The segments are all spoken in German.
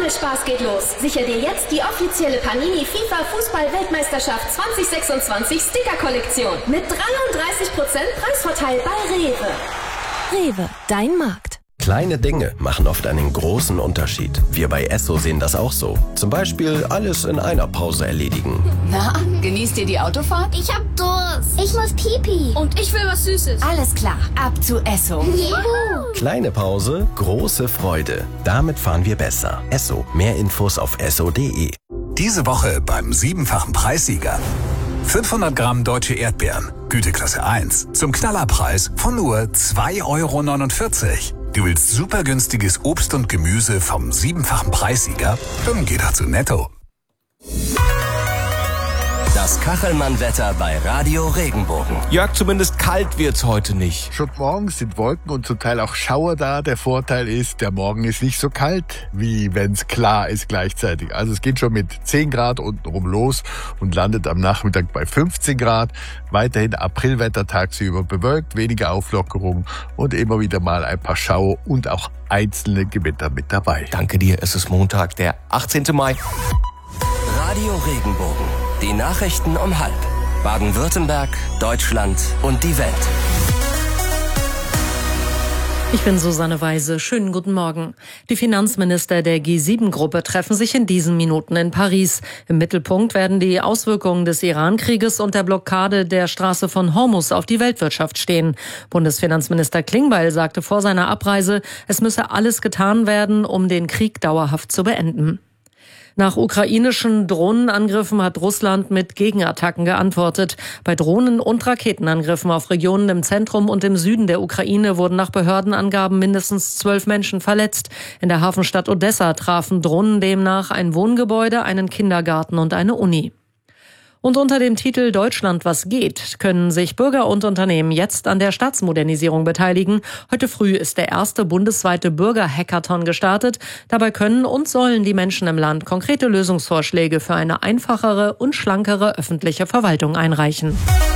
Spaß geht los. Sichere dir jetzt die offizielle Panini FIFA Fußball-Weltmeisterschaft 2026 Sticker-Kollektion mit 33% Preisvorteil bei Rewe. Rewe, dein Markt. Kleine Dinge machen oft einen großen Unterschied. Wir bei Esso sehen das auch so. Zum Beispiel alles in einer Pause erledigen. Na, genießt ihr die Autofahrt? Ich hab Durst. Ich muss Pipi. Und ich will was Süßes. Alles klar, ab zu Esso. Juhu. Kleine Pause, große Freude. Damit fahren wir besser. Esso. Mehr Infos auf esso.de. Diese Woche beim 7-fachen Preissieger. 500 Gramm deutsche Erdbeeren, Güteklasse 1, zum Knallerpreis von nur 2,49 €. Du willst super günstiges Obst und Gemüse vom 7-fachen Preissieger? Dann geh doch zu Netto. Das Kachelmann-Wetter bei Radio Regenbogen. Jörg, zumindest kalt wird's heute nicht. Schon morgens sind Wolken und zum Teil auch Schauer da. Der Vorteil ist, der Morgen ist nicht so kalt, wie wenn's klar ist gleichzeitig. Also es geht schon mit 10 Grad untenrum los und landet am Nachmittag bei 15 Grad. Weiterhin Aprilwetter tagsüber bewölkt, weniger Auflockerung und immer wieder mal ein paar Schauer und auch einzelne Gewitter mit dabei. Danke dir, es ist Montag, der 18. Mai. Radio Regenbogen. Die Nachrichten um 12:30. Baden-Württemberg, Deutschland und die Welt. Ich bin Susanne Weise. Schönen guten Morgen. Die Finanzminister der G7-Gruppe treffen sich in diesen Minuten in Paris. Im Mittelpunkt werden die Auswirkungen des Iran-Krieges und der Blockade der Straße von Hormuz auf die Weltwirtschaft stehen. Bundesfinanzminister Klingbeil sagte vor seiner Abreise, es müsse alles getan werden, um den Krieg dauerhaft zu beenden. Nach ukrainischen Drohnenangriffen hat Russland mit Gegenattacken geantwortet. Bei Drohnen- und Raketenangriffen auf Regionen im Zentrum und im Süden der Ukraine wurden nach Behördenangaben mindestens 12 Menschen verletzt. In der Hafenstadt Odessa trafen Drohnen demnach ein Wohngebäude, einen Kindergarten und eine Uni. Und unter dem Titel Deutschland, was geht, können sich Bürger und Unternehmen jetzt an der Staatsmodernisierung beteiligen. Heute früh ist der erste bundesweite Bürger-Hackathon gestartet. Dabei können und sollen die Menschen im Land konkrete Lösungsvorschläge für eine einfachere und schlankere öffentliche Verwaltung einreichen.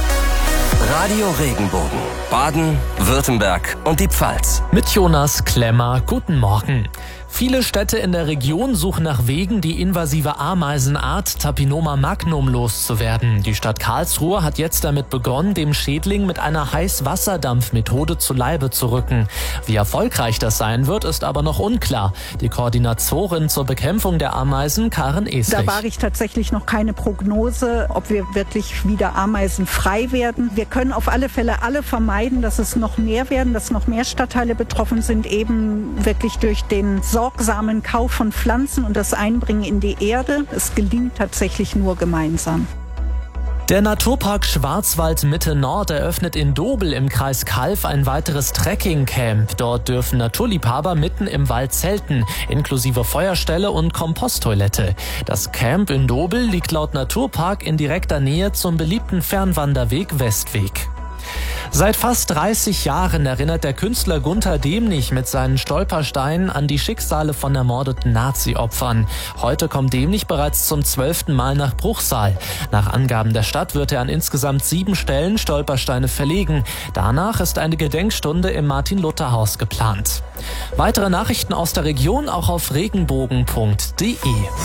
Radio Regenbogen. Baden, Württemberg und die Pfalz. Mit Jonas Klemmer. Guten Morgen. Viele Städte in der Region suchen nach Wegen, die invasive Ameisenart Tapinoma magnum loszuwerden. Die Stadt Karlsruhe hat jetzt damit begonnen, dem Schädling mit einer Heißwasserdampfmethode zu Leibe zu rücken. Wie erfolgreich das sein wird, ist aber noch unklar. Die Koordinatorin zur Bekämpfung der Ameisen, Karen Estrich. Da wage ich tatsächlich noch keine Prognose, ob wir wirklich wieder ameisenfrei werden. Wir können auf alle Fälle alle vermeiden, dass es noch mehr werden, dass noch mehr Stadtteile betroffen sind, eben wirklich durch den sorgsamen Kauf von Pflanzen und das Einbringen in die Erde. Es gelingt tatsächlich nur gemeinsam. Der Naturpark Schwarzwald Mitte Nord eröffnet in Dobel im Kreis Calw ein weiteres Trekkingcamp. Dort dürfen Naturliebhaber mitten im Wald zelten, inklusive Feuerstelle und Komposttoilette. Das Camp in Dobel liegt laut Naturpark in direkter Nähe zum beliebten Fernwanderweg Westweg. Seit fast 30 Jahren erinnert der Künstler Gunter Demnig mit seinen Stolpersteinen an die Schicksale von ermordeten Nazi-Opfern. Heute kommt Demnig bereits zum 12. Mal nach Bruchsal. Nach Angaben der Stadt wird er an insgesamt 7 Stellen Stolpersteine verlegen. Danach ist eine Gedenkstunde im Martin-Luther-Haus geplant. Weitere Nachrichten aus der Region auch auf regenbogen.de.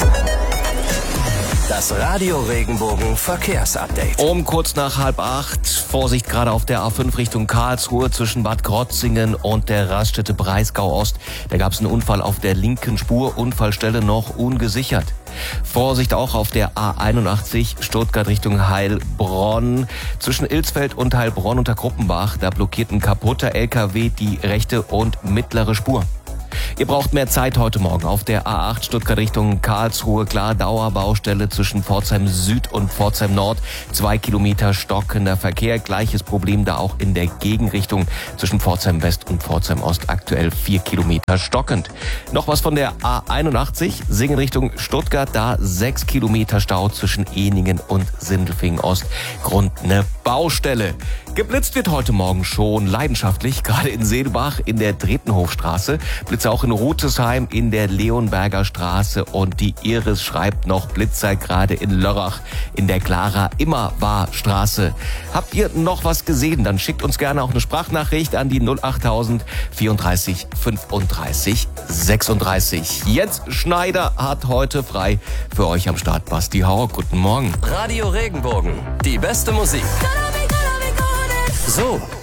Das Radio Regenbogen Verkehrsupdate. Um kurz nach 7:30. Vorsicht gerade auf der A5 Richtung Karlsruhe zwischen Bad Krotzingen und der Raststätte Breisgau-Ost. Da gab es einen Unfall auf der linken Spur, Unfallstelle noch ungesichert. Vorsicht auch auf der A81 Stuttgart Richtung Heilbronn. Zwischen Ilsfeld und Heilbronn unter Kruppenbach, da blockiert ein kaputter LKW die rechte und mittlere Spur. Ihr braucht mehr Zeit heute Morgen auf der A8 Stuttgart Richtung Karlsruhe. Klar, Dauerbaustelle zwischen Pforzheim Süd und Pforzheim Nord. 2 Kilometer stockender Verkehr. Gleiches Problem da auch in der Gegenrichtung zwischen Pforzheim West und Pforzheim Ost. Aktuell 4 Kilometer stockend. Noch was von der A81 Singen Richtung Stuttgart. Da 6 Kilometer Stau zwischen Ehningen und Sindelfingen Ost. Grund eine Baustelle. Geblitzt wird heute Morgen schon leidenschaftlich, gerade in Seelbach in der Dretenhofstraße. Blitze auch in von Rutesheim in der Leonberger Straße und die Iris schreibt noch Blitzzeit gerade in Lörrach in der Clara-Immerwahr-Straße. Habt ihr noch was gesehen? Dann schickt uns gerne auch eine Sprachnachricht an die 08000 34 35 36. Jens Schneider hat heute frei für euch am Start. Basti Hauer, guten Morgen. Radio Regenbogen, die beste Musik. So